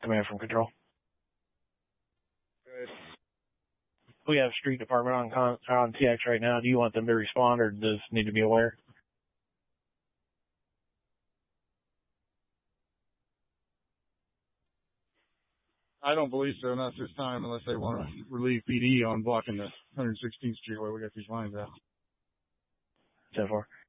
Command from Control. Good. We have street department on TX right now. Do you want them to respond, or does need to be aware? I don't believe so, not this time, unless they want to relieve PD on blocking the 116th Street where we got these lines out. 10-4.